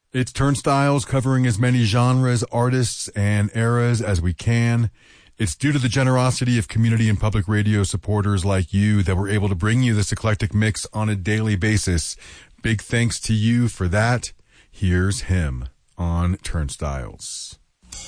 It's Turnstiles, covering as many genres, artists, and eras as we can. It's due to the generosity of community and public radio supporters like you that we're able to bring you this eclectic mix on a daily basis. Big thanks to you for that. Here's him on Turnstiles.